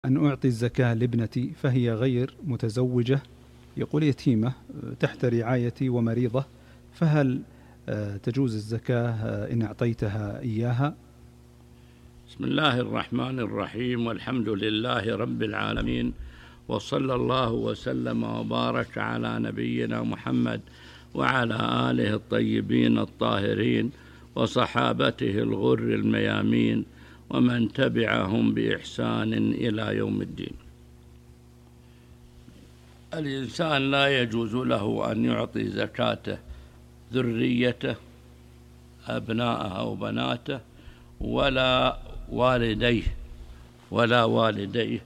أن أعطي الزكاة لابنتي فهي غير متزوجة، يقول يتيمة تحت رعايتي ومريضة، فهل تجوز الزكاة إن أعطيتها إياها؟ بسم الله الرحمن الرحيم، والحمد لله رب العالمين، وصلى الله وسلم وبارك على نبينا محمد وعلى آله الطيبين الطاهرين وصحابته الغر الميامين ومن تبعهم بإحسان إلى يوم الدين. الإنسان لا يجوز له أن يعطي زكاته ذريته أبناءه أو بناته ولا والديه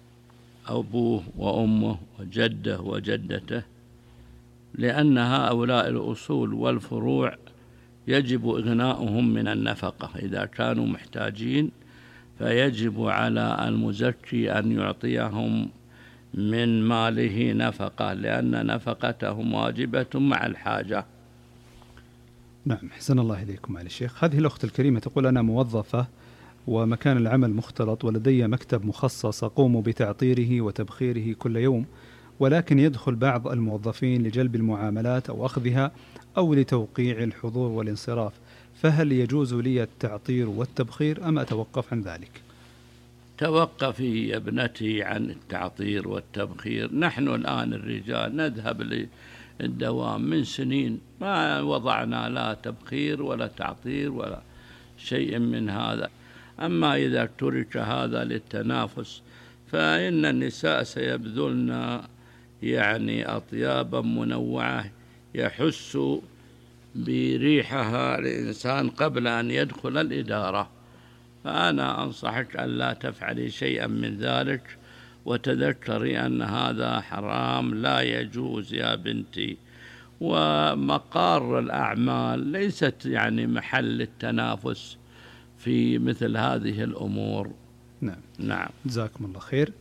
أبوه وأمه وجده وجدته، لأن هؤلاء الأصول والفروع يجب إغناؤهم من النفقة. إذا كانوا محتاجين فيجب على المزكي أن يعطيهم من ماله نفقة، لأن نفقتهم واجبة مع الحاجة. نعم، حسن الله إليكم على الشيخ. هذه الأخت الكريمة تقول: أنا موظفة ومكان العمل مختلط، ولدي مكتب مخصص أقوم بتعطيره وتبخيره كل يوم، ولكن يدخل بعض الموظفين لجلب المعاملات أو أخذها أو لتوقيع الحضور والانصراف، فهل يجوز لي التعطير والتبخير أم أتوقف عن ذلك؟ توقفي يا ابنتي عن التعطير والتبخير. نحن الآن الرجال نذهب للدوام من سنين، ما وضعنا لا تبخير ولا تعطير ولا شيء من هذا. أما إذا ترك هذا للتنافس فإن النساء سيبذلن أطيابا منوعة يحس بريحها الإنسان قبل أن يدخل الإدارة. فأنا أنصحك أن لا تفعلي شيئا من ذلك، وتذكري أن هذا حرام لا يجوز يا بنتي. ومقار الأعمال ليست محل التنافس في مثل هذه الأمور. نعم. جزاكم الله خير.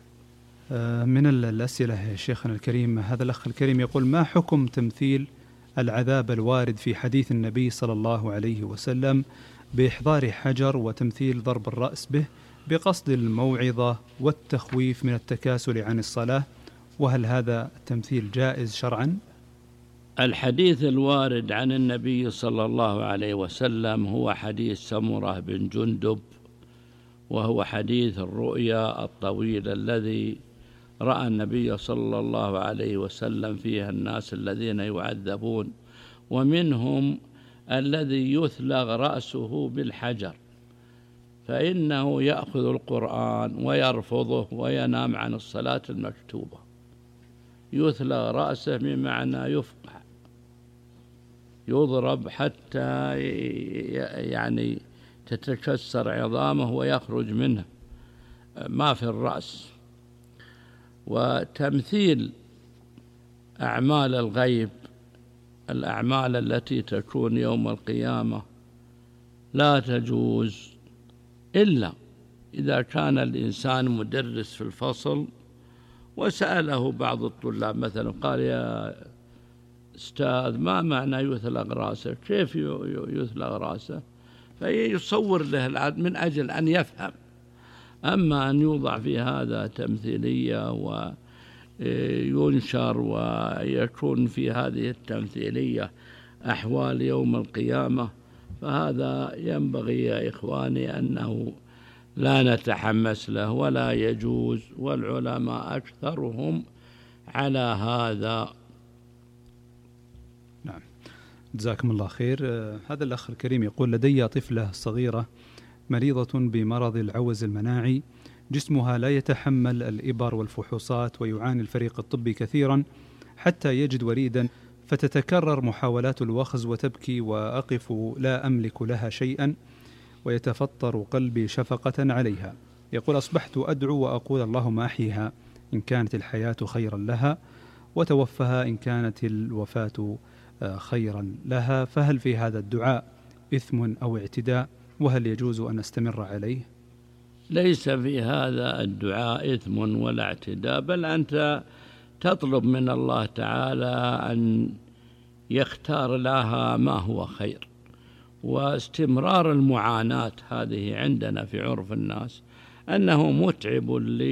من الأسئلة يا شيخنا الكريم، هذا الأخ الكريم يقول: ما حكم تمثيل العذاب الوارد في حديث النبي صلى الله عليه وسلم بإحضار حجر وتمثيل ضرب الرأس به بقصد الموعظة والتخويف من التكاسل عن الصلاة، وهل هذا التمثيل جائز شرعا؟ الحديث الوارد عن النبي صلى الله عليه وسلم هو حديث سمرة بن جندب، وهو حديث الرؤيا الطويل الذي رأى النبي صلى الله عليه وسلم فيها الناس الذين يعذبون، ومنهم الذي يثلغ رأسه بالحجر، فإنه يأخذ القرآن ويرفضه وينام عن الصلاة المكتوبة. يثلغ رأسه بمعنى يفقع، يضرب حتى تتكسر عظامه ويخرج منه ما في الرأس. وتمثيل أعمال الغيب، الأعمال التي تكون يوم القيامة، لا تجوز إلا إذا كان الإنسان مدرس في الفصل وسأله بعض الطلاب مثلا، قال: يا أستاذ، ما معنى يثلغ رأسه؟ كيف يثلغ رأسه؟ فيصور له من أجل أن يفهم. أما أن يوضع في هذا تمثيلية وينشر ويكون في هذه التمثيلية أحوال يوم القيامة، فهذا ينبغي يا إخواني أنه لا نتحمس له ولا يجوز، والعلماء أكثرهم على هذا. نعم، جزاكم الله خير. هذا الأخ الكريم يقول: لدي طفلة صغيرة مريضة بمرض العوز المناعي، جسمها لا يتحمل الإبر والفحوصات، ويعاني الفريق الطبي كثيرا حتى يجد وريدا، فتتكرر محاولات الوخز وتبكي، وأقف لا أملك لها شيئا، ويتفطر قلبي شفقة عليها. يقول: أصبحت أدعو وأقول: اللهم أحيها إن كانت الحياة خيرا لها، وتوفها إن كانت الوفاة خيرا لها، فهل في هذا الدعاء إثم أو اعتداء؟ وهل يجوز أن أستمر عليه؟ ليس في هذا الدعاء إثم ولا اعتداء، بل أنت تطلب من الله تعالى أن يختار لها ما هو خير. واستمرار المعاناة هذه عندنا في عرف الناس أنه متعب